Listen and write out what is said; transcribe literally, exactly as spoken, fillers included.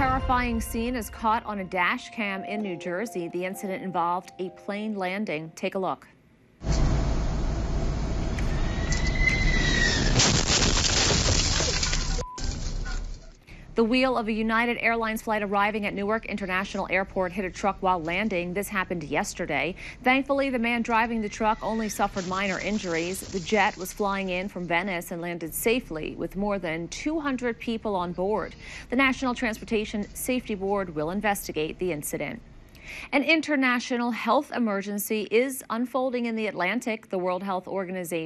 terrifying scene is caught on a dash cam in New Jersey. The incident involved a plane landing. Take a look. The wheel of a United Airlines flight arriving at Newark International Airport hit a truck while landing. This happened yesterday. Thankfully, the man driving the truck only suffered minor injuries. The jet was flying in from Venice and landed safely with more than two hundred people on board. The National Transportation Safety Board will investigate the incident. An international health emergency is unfolding in the Atlantic. The World Health Organization